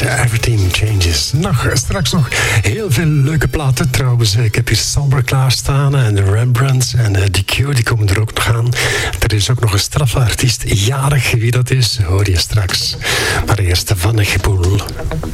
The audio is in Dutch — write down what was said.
met Everything Changes. Straks nog heel veel leuke platen. Trouwens, ik heb hier Somber klaarstaan en de Rembrandts en The Cure, die komen er ook nog aan. Er is ook nog een straffe artiest jarig. Wie dat is, hoor je straks. Maar eerst Van Gepoel.